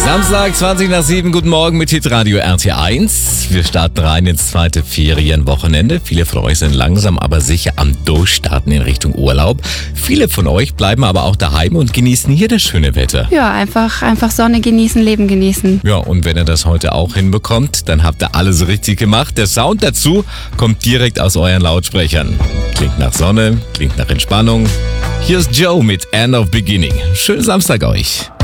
Samstag, 20 nach 7, guten Morgen mit Hitradio RT1. Wir starten rein ins zweite Ferienwochenende. Viele von euch sind langsam aber sicher am Durchstarten in Richtung Urlaub. Viele von euch bleiben aber auch daheim und genießen hier das schöne Wetter. Ja, einfach Sonne genießen, Leben genießen. Ja, und wenn ihr das heute auch hinbekommt, dann habt ihr alles richtig gemacht. Der Sound dazu kommt direkt aus euren Lautsprechern. Klingt nach Sonne, klingt nach Entspannung. Hier ist Joe mit End of Beginning. Schönen Samstag euch.